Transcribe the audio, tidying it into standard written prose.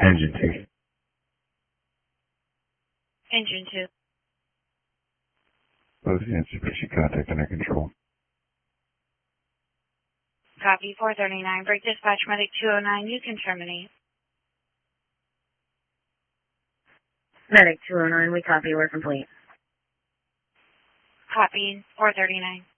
Engine 2. Engine 2. Both insufficient contact under control. Copy 439. Break dispatch medic 209. You can terminate. Medic 209, we copy. We're complete. Copy 439.